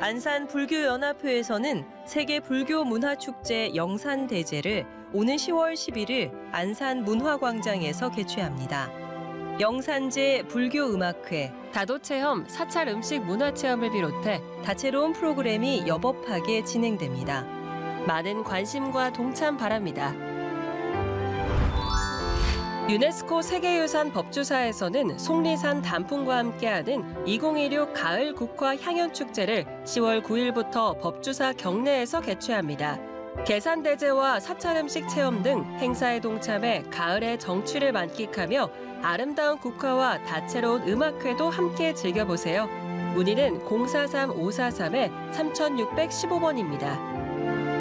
안산불교연합회에서는 세계불교문화축제 영산대제를 오는 10월 11일 안산문화광장에서 개최합니다. 영산제 불교음악회, 다도체험, 사찰 음식 문화체험을 비롯해 다채로운 프로그램이 여법하게 진행됩니다. 많은 관심과 동참 바랍니다. 유네스코 세계유산 법주사에서는 속리산 단풍과 함께하는 2016 가을 국화 향연축제를 10월 9일부터 법주사 경내에서 개최합니다. 계산대제와 사찰음식 체험 등 행사에 동참해 가을의 정취를 만끽하며 아름다운 국화와 다채로운 음악회도 함께 즐겨보세요. 문의는 043-543-3615번입니다.